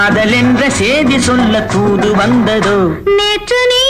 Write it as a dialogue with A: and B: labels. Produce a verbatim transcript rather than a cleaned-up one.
A: காதல் என்ற செய்தி சொல்ல தூது வந்ததோ
B: நேற்று நீ